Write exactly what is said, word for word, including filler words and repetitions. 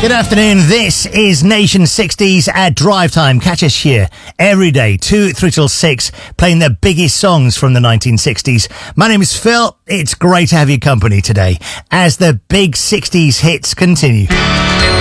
Good afternoon, this is Nation sixties at Drive Time. Catch us here every day, two through till six, playing the biggest songs from the nineteen sixties. My name is Phil. It's great to have your company today as the big sixties hits continue.